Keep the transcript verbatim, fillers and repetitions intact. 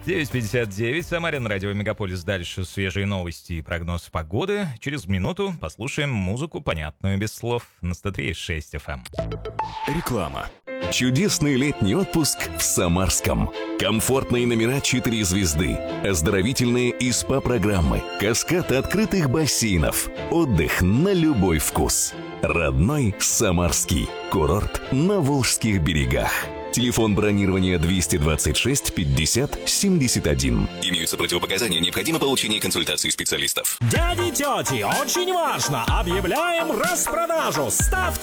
девять пятьдесят девять, Самарин, радио Мегаполис. Дальше свежие новости и прогноз погоды. Через минуту послушаем музыку, понятную без слов, на сто три и шесть эф эм. Реклама. Чудесный летний отпуск в Самарском. Комфортные номера четыре звезды, оздоровительные и СПА-программы, каскад открытых бассейнов, отдых на любой вкус. Родной Самарский. Курорт на Волжских берегах. Телефон бронирования двести двадцать шесть пятьдесят семьдесят один. Имеются противопоказания, необходимо получение консультации специалистов. Дяди, тети, очень важно! Объявляем распродажу! Ставьте